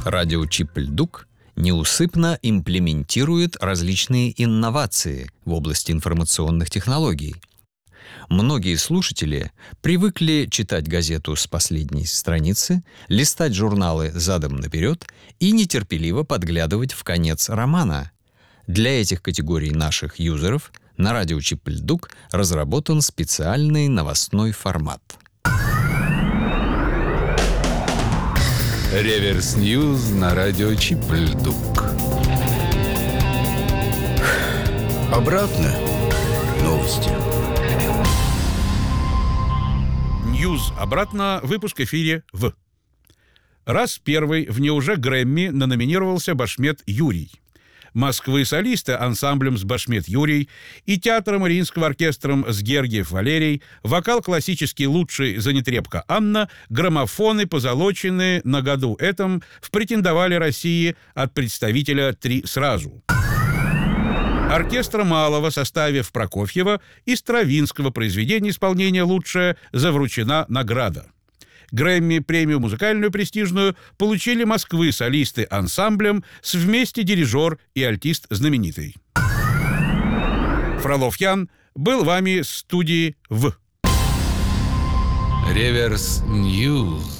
Радио Чип-Льдук неусыпно имплементирует различные инновации в области информационных технологий. Многие слушатели привыкли читать газету с последней страницы, листать журналы задом наперед и нетерпеливо подглядывать в конец романа. Для этих категорий наших юзеров на радио Чип-Льдук разработан специальный новостной формат. Реверс Ньюз на радио Чип-Льдук. Обратно новости. Ньюз обратно. Выпуск в эфире в. Раз первый в неуже Грэмми наноминировался Башмет Юрий. Москвы солисты ансамблем с Башмет Юрий и театром Мариинского оркестром с Гергиев Валерий, вокал классический лучший Занетребка Анна, граммофоны позолоченные на году этом в претендовали России от представителя «Три сразу». Оркестра малого, составив Прокофьева и Стравинского произведения исполнения лучшее, завручена награда. Грэмми премию музыкальную престижную получили Москвы солисты ансамблем с вместе дирижер и альтист знаменитый. Фролов Ян был вами в студии в. Реверс Ньюз.